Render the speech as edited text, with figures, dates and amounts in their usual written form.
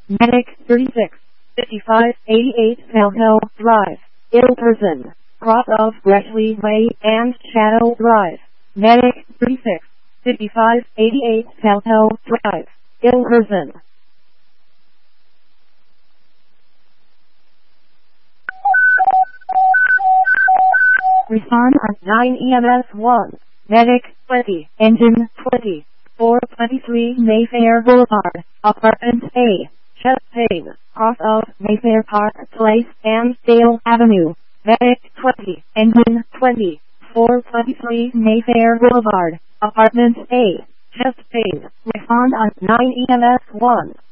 Medic 36, 55, 88 Falco Drive, ill person, cross of Bletchley Way and Shadow Drive. Medic 36, 55, 88 Falco Drive, ill person. Respond on 9 EMS 1. Medic 20, engine 20, 423 Mayfair Boulevard, apartment A, chest pain, cross of Mayfair Park Place and Dale Avenue. Medic 20, engine 20, 423 Mayfair Boulevard, apartment A, chest pain. Respond on 9 EMS 1.